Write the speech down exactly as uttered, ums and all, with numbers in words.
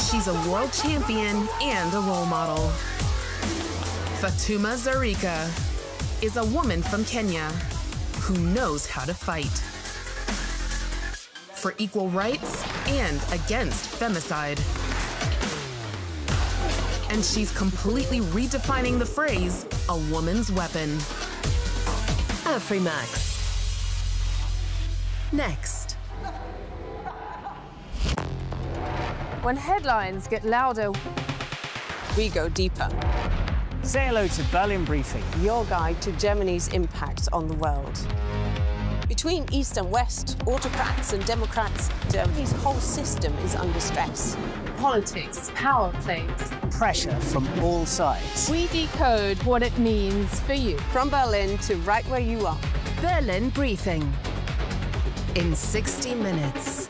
She's a world champion and a role model. Fatuma Zarika is a woman from Kenya who knows how to fight for equal rights and against femicide. And she's completely redefining the phrase, a woman's weapon. Afrimax. Next. When headlines get louder, we go deeper. Say hello to Berlin Briefing, your guide to Germany's impact on the world. Between East and West, autocrats and democrats, Germany's whole system is under stress. Politics, power plays, pressure from all sides. We decode what it means for you. From Berlin to right where you are. Berlin Briefing. In sixty minutes.